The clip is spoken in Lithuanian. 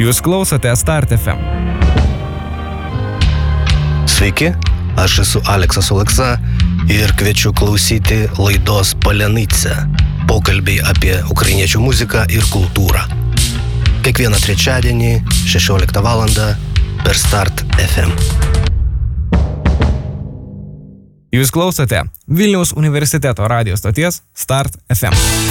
Jūs klausote Start FM. Sveiki, aš esu Aleksas Oleksa ir kviečiu klausyti laidos Palenica. Pokalbiai apie ukrainiečių muziką ir kultūrą. Kiekvieną trečiadienį 16 val. Per Start FM. Jūs klausote Vilniaus universiteto radijo stoties Start FM.